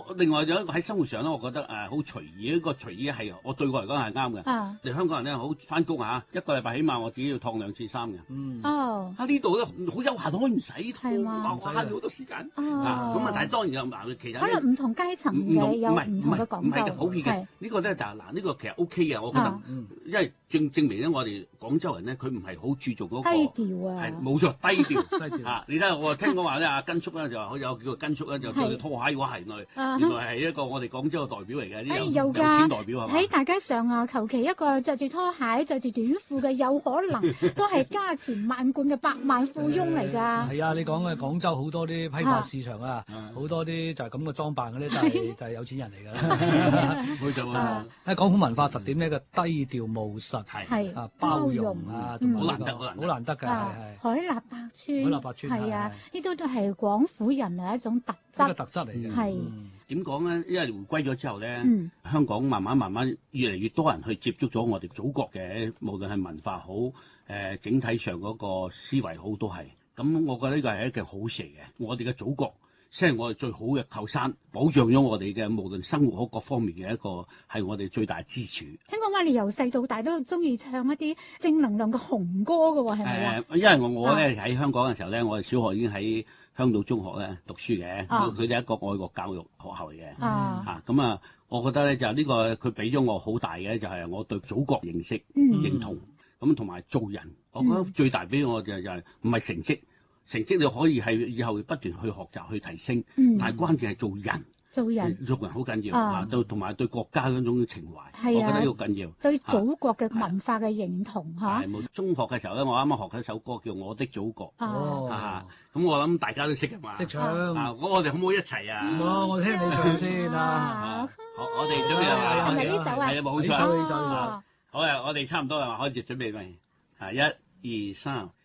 另外有一個喺生活上咧，我覺得好隨意，呢個隨意係我對我嚟講係啱嘅。你香港人咧好翻工啊，一個禮拜起碼我自己要燙2次衫嘅。呢度咧好休閒，可以唔使燙，慳咗好多時間。咁啊，但係當然有其實可能唔同階層嘅有唔同嘅講究。 唔係嘅，普遍嘅呢個咧就嗱呢個其實 OK 嘅，我覺得，因為證明咧我哋廣州人咧佢唔係好注重嗰個低調啊， 係冇錯低調嚇。你睇下我聽講話咧，阿根叔咧就話有叫做根叔咧就對拖鞋嘅話係原來係一個我哋廣州嘅代表嚟嘅，有錢代表係嘛？ 喺大街上啊，求其一個着住拖鞋、着住短褲嘅，有可能都係家傳萬貫嘅百萬富翁嚟㗎。 係啊，你講嘅廣州好多啲批發市場啊，好多啲就係咁嘅裝扮嗰啲就係有錢人嚟㗎啦。 冇錯啊！ 喺廣府文化特點呢個低調務實係啊包容啊， 好難得好難得㗎係。 海納百川係啊，呢都係廣府人嘅一種特質。 一個特質嚟嘅。 係點講咧？因為回歸咗之後咧，香港慢慢越嚟越多人去接觸咗我哋祖國嘅，無論係文化好，整體上嗰個思維好都係。咁我覺得呢個係一件好事嚟嘅。我哋嘅祖國先係我哋最好嘅靠山，保障咗我哋嘅無論生活好各方面嘅一個係我哋最大支柱。 聽講話你由細到大都中意唱一啲正能量嘅紅歌㗎喎，係咪啊？ 因為我咧喺香港嘅時候咧，我哋小學已經喺香島中學咧讀書嘅，佢哋一個愛國教育學校嚟嘅。咁啊，我覺得咧就呢個佢俾咗我好大嘅就係我對祖國認識、認同，咁同埋做人。我覺得最大俾我就係唔係成績。成績你可以係以後不斷去學習去提升，但係關鍵係做人。做人好緊要對同埋對國家嗰種情懷，我覺得呢個緊要。 對祖國嘅文化嘅認同嚇。 中學嘅時候咧，我啱啱學緊一首歌叫《我的祖國》。咁我諗大家都識㗎嘛。 識唱。 我哋可唔可以一齊啊？ 我聽你唱先啊！ 我哋準備啦。 係咪呢首啊？ 係啊，冇錯。好啊，我哋差唔多啦，開始準備未？1、2、3。